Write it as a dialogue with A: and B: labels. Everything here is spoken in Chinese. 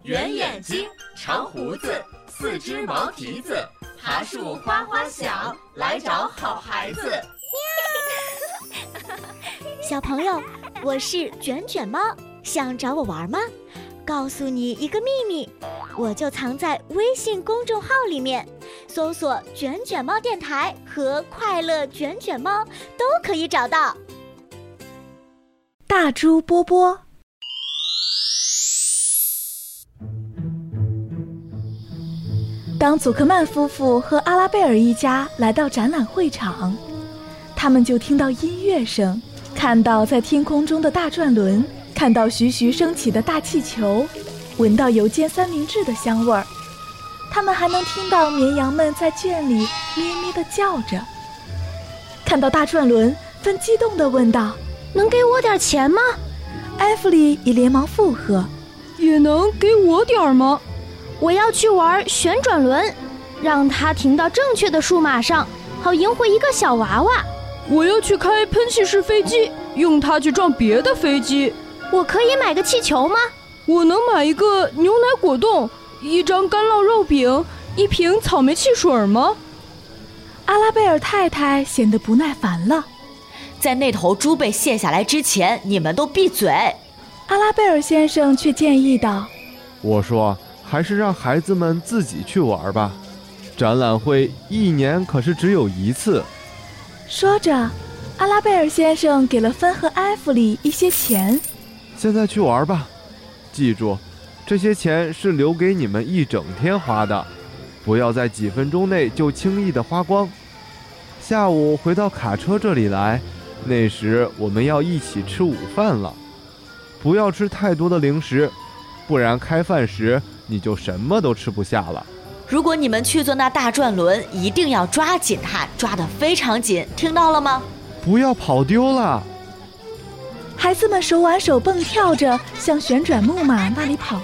A: 圆眼睛，长胡子，四只毛蹄子，爬树哗哗响，来找好孩子。
B: 小朋友，我是卷卷猫，想找我玩吗？告诉你一个秘密，我就藏在微信公众号里面，搜索卷卷猫电台和快乐卷卷猫都可以找到。
C: 大猪波波。当祖克曼夫妇和阿拉贝尔一家来到展览会场，他们就听到音乐声，看到在天空中的大转轮，看到徐徐升起的大气球，闻到油煎三明治的香味儿。他们还能听到绵羊们在圈里咩咩地叫着。看到大转轮，芬激动地问道：“
D: 能给我点钱吗？”
C: 艾弗里也连忙附和：“
E: 也能给我点吗？
D: 我要去玩旋转轮，让它停到正确的数码上，好赢回一个小娃娃。
E: 我要去开喷气式飞机，用它去撞别的飞机。
D: 我可以买个气球吗？
E: 我能买一个牛奶果冻，一张干酪肉饼，一瓶草莓汽水吗？”
C: 阿拉贝尔太太显得不耐烦了：“
F: 在那头猪被卸下来之前，你们都闭嘴。”
C: 阿拉贝尔先生却建议道：“
G: 我说，还是让孩子们自己去玩吧，展览会一年可是只有一次。”
C: 说着，阿拉贝尔先生给了芬和艾弗里一些钱。
G: “现在去玩吧，记住，这些钱是留给你们一整天花的，不要在几分钟内就轻易的花光。下午回到卡车这里来，那时我们要一起吃午饭了。不要吃太多的零食，不然开饭时你就什么都吃不下了。
F: 如果你们去坐那大转轮，一定要抓紧它，抓得非常紧，听到了吗？
G: 不要跑丢了。”
C: 孩子们手挽手蹦跳着向旋转木马那里跑